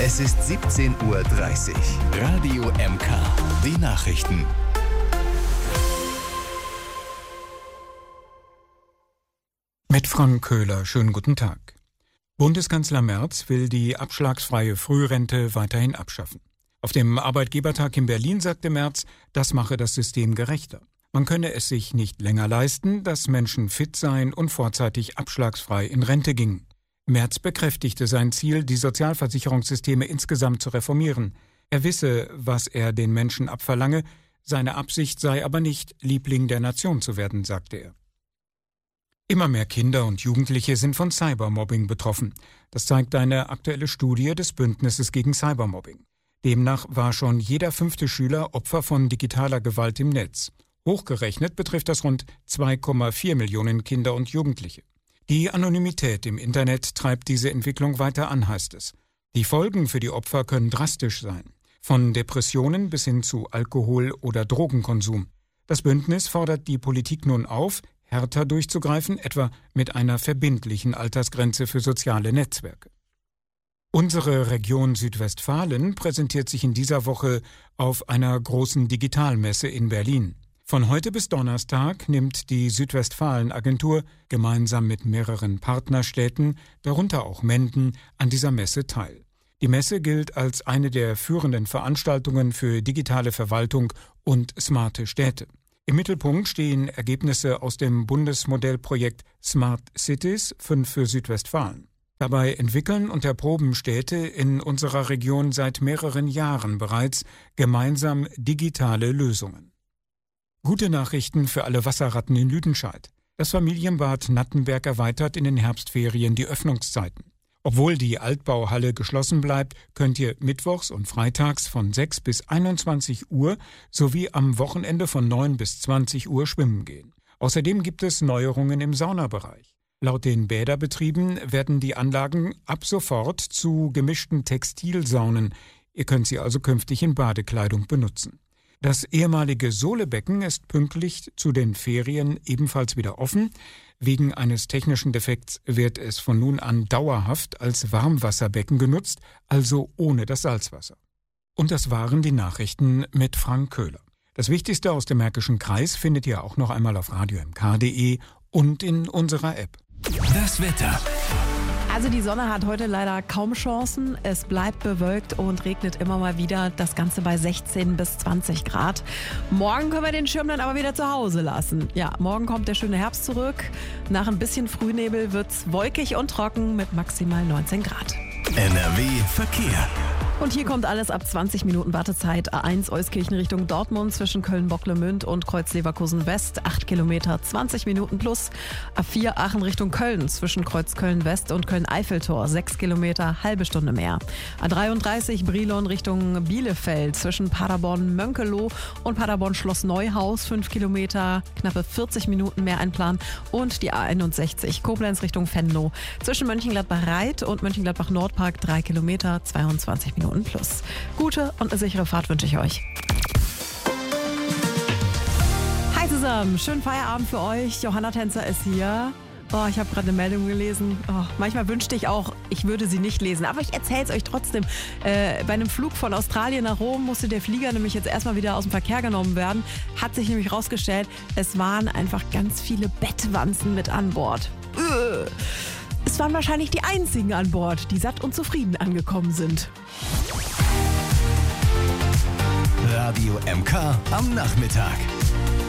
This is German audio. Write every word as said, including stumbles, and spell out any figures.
Es ist siebzehn Uhr dreißig. Radio M K. Die Nachrichten. Mit Frank Köhler, schönen guten Tag. Bundeskanzler Merz will die abschlagsfreie Frührente weiterhin abschaffen. Auf dem Arbeitgebertag in Berlin sagte Merz, das mache das System gerechter. Man könne es sich nicht länger leisten, dass Menschen fit seien und vorzeitig abschlagsfrei in Rente gingen. Merz bekräftigte sein Ziel, die Sozialversicherungssysteme insgesamt zu reformieren. Er wisse, was er den Menschen abverlange, seine Absicht sei aber nicht, Liebling der Nation zu werden, sagte er. Immer mehr Kinder und Jugendliche sind von Cybermobbing betroffen. Das zeigt eine aktuelle Studie des Bündnisses gegen Cybermobbing. Demnach war schon jeder fünfte Schüler Opfer von digitaler Gewalt im Netz. Hochgerechnet betrifft das rund zwei Komma vier Millionen Kinder und Jugendliche. Die Anonymität im Internet treibt diese Entwicklung weiter an, heißt es. Die Folgen für die Opfer können drastisch sein. Von Depressionen bis hin zu Alkohol- oder Drogenkonsum. Das Bündnis fordert die Politik nun auf, härter durchzugreifen, etwa mit einer verbindlichen Altersgrenze für soziale Netzwerke. Unsere Region Südwestfalen präsentiert sich in dieser Woche auf einer großen Digitalmesse in Berlin. Von heute bis Donnerstag nimmt die Südwestfalen-Agentur gemeinsam mit mehreren Partnerstädten, darunter auch Menden, an dieser Messe teil. Die Messe gilt als eine der führenden Veranstaltungen für digitale Verwaltung und smarte Städte. Im Mittelpunkt stehen Ergebnisse aus dem Bundesmodellprojekt Smart Cities fünf für Südwestfalen. Dabei entwickeln und erproben Städte in unserer Region seit mehreren Jahren bereits gemeinsam digitale Lösungen. Gute Nachrichten für alle Wasserratten in Lüdenscheid. Das Familienbad Nattenberg erweitert in den Herbstferien die Öffnungszeiten. Obwohl die Altbauhalle geschlossen bleibt, könnt ihr mittwochs und freitags von sechs bis einundzwanzig Uhr sowie am Wochenende von neun bis zwanzig Uhr schwimmen gehen. Außerdem gibt es Neuerungen im Saunabereich. Laut den Bäderbetrieben werden die Anlagen ab sofort zu gemischten Textilsaunen. Ihr könnt sie also künftig in Badekleidung benutzen. Das ehemalige Sohlebecken ist pünktlich zu den Ferien ebenfalls wieder offen. Wegen eines technischen Defekts wird es von nun an dauerhaft als Warmwasserbecken genutzt, also ohne das Salzwasser. Und das waren die Nachrichten mit Frank Köhler. Das Wichtigste aus dem Märkischen Kreis findet ihr auch noch einmal auf radio m k punkt d e und in unserer App. Das Wetter. Also die Sonne hat heute leider kaum Chancen. Es bleibt bewölkt und regnet immer mal wieder. Das Ganze bei sechzehn bis zwanzig Grad. Morgen können wir den Schirm dann aber wieder zu Hause lassen. Ja, morgen kommt der schöne Herbst zurück. Nach ein bisschen Frühnebel wird's wolkig und trocken mit maximal neunzehn Grad. N R W Verkehr. Und hier kommt alles ab zwanzig Minuten Wartezeit. A eins Euskirchen Richtung Dortmund zwischen Köln-Bocklemünd und Kreuz-Leverkusen West. acht Kilometer, zwanzig Minuten plus. A vier Aachen Richtung Köln zwischen Kreuz-Köln West und Köln-Eiffeltor. sechs Kilometer, halbe Stunde mehr. A dreiunddreißig Brilon Richtung Bielefeld zwischen Paderborn-Mönkeloh und Paderborn-Schloss Neuhaus. fünf Kilometer, knappe vierzig Minuten mehr einplanen. Und die A einundsechzig Koblenz Richtung Venlo zwischen Mönchengladbach-Reit und Mönchengladbach-Nordpark. drei Kilometer, zweiundzwanzig Minuten plus. Gute und eine sichere Fahrt wünsche ich euch. Hi zusammen, schönen Feierabend für euch. Johanna Tänzer ist hier. Oh, ich habe gerade eine Meldung gelesen. Oh, manchmal wünschte ich auch, ich würde sie nicht lesen. Aber ich erzähle es euch trotzdem. Äh, bei einem Flug von Australien nach Rom musste der Flieger nämlich jetzt erstmal wieder aus dem Verkehr genommen werden. Hat sich nämlich rausgestellt, es waren einfach ganz viele Bettwanzen mit an Bord. Äh. Es waren wahrscheinlich die einzigen an Bord, die satt und zufrieden angekommen sind. Radio M K am Nachmittag.